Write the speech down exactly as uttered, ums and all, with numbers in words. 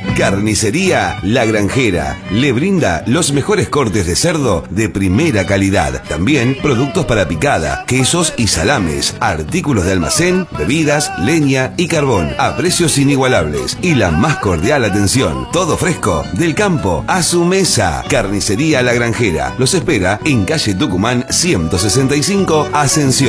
Carnicería La Granjera le brinda los mejores cortes de cerdo de primera calidad. También productos para picada, quesos y salames, artículos de almacén, bebidas, leña y carbón a precios inigualables y la más cordial atención. Todo fresco, del campo a su mesa. Carnicería La Granjera los espera en calle Tucumán ciento sesenta y cinco, Ascensión.